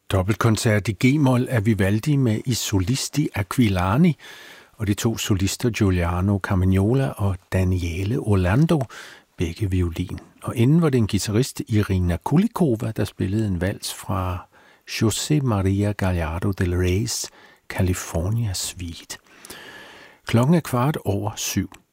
Dobbeltkoncert i G-mol af Vivaldi med I solisti Aquilani og de to solister Giuliano Carmignola og Daniele Orlando, begge violin. Og inden var det en guitarist, Irina Kulikova, der spillede en vals fra José María Gallardo del Rey's California Suite. Klokken er 7:15.